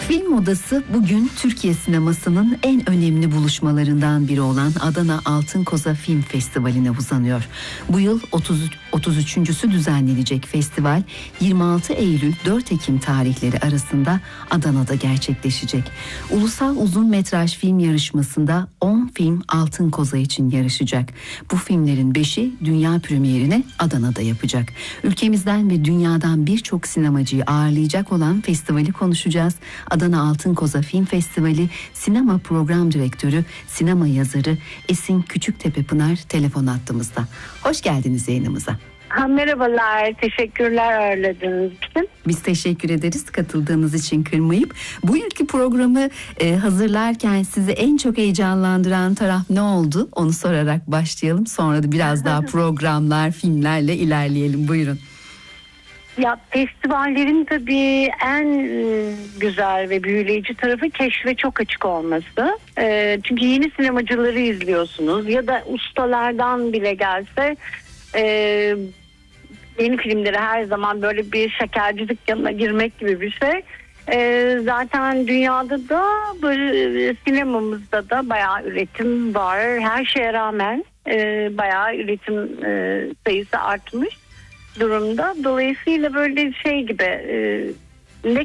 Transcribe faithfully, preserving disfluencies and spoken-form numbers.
Film Odası bugün Türkiye sinemasının en önemli buluşmalarından biri olan Adana Altın Koza Film Festivali'ne uzanıyor. Bu yıl otuz üçüncüsü düzenlenecek festival yirmi altı Eylül dört Ekim tarihleri arasında Adana'da gerçekleşecek. Ulusal uzun metraj film yarışmasında on film Altın Koza için yarışacak. Bu filmlerin beşi dünya premierini Adana'da yapacak. Ülkemizden ve dünyadan birçok sinemacıyı ağırlayacak olan festivali konuşacağız. Adana Altın Koza Film Festivali Sinema Program Direktörü, sinema yazarı Esin Küçüktepe-Pınar telefon hattımızda. Hoş geldiniz yayınımıza. Ha, merhabalar, teşekkürler ağırladığınız için. Biz teşekkür ederiz katıldığınız için kırmayıp. Bu yılki programı e, hazırlarken sizi en çok heyecanlandıran taraf ne oldu? Onu sorarak başlayalım. Sonra da biraz daha programlar, filmlerle ilerleyelim. Buyurun. Ya festivallerin tabii en güzel ve büyüleyici tarafı keşfe çok açık olması. E, çünkü yeni sinemacıları izliyorsunuz ya da ustalardan bile gelse e, yeni filmleri her zaman böyle bir şekerci dükkanına girmek gibi bir şey. E, zaten dünyada da böyle sinemamızda da bayağı üretim var. Her şeye rağmen e, bayağı üretim e, sayısı artmış durumda. Dolayısıyla böyle şey gibi e,